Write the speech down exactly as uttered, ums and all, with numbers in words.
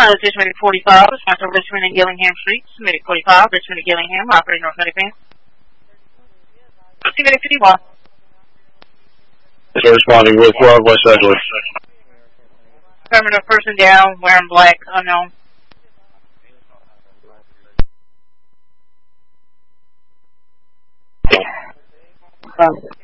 Uh, this is Medic forty-five, Sponsor Richmond and Gillingham Streets. Medic forty-five, Richmond and Gillingham, operating North Medic Van. See Medic fifty-one. They're responding with Rob West Edgewood. Affirmative, person down, wearing black, unknown. Um.